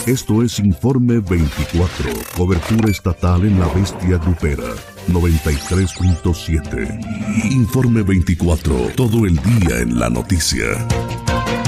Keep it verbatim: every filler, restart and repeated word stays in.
Esto es Informe veinticuatro, cobertura estatal en la bestia grupera, noventa y tres punto siete. Informe veinticuatro, todo el día en la noticia.